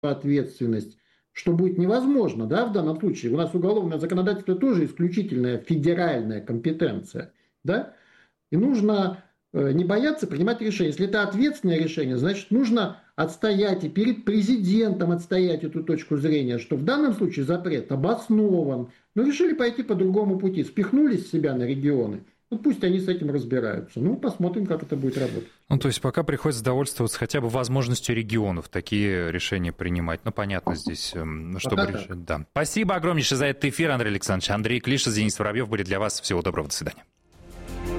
ответственность, что будет невозможно, да, в данном случае. У нас уголовное законодательство тоже исключительная федеральная компетенция, да, и нужно не бояться принимать решения. Если это ответственное решение, значит, нужно отстоять и перед президентом отстоять эту точку зрения, что в данном случае запрет обоснован. Но решили пойти по другому пути, спихнули с себя на регионы. Ну, пусть они с этим разбираются. Ну, посмотрим, как это будет работать. Ну, то есть пока приходится довольствоваться хотя бы возможностью регионов такие решения принимать. Ну, понятно здесь, чтобы решить. Да. Спасибо огромнейшее за этот эфир, Андрей Александрович. Андрей Клишес, Денис Воробьев были для вас. Всего доброго, до свидания.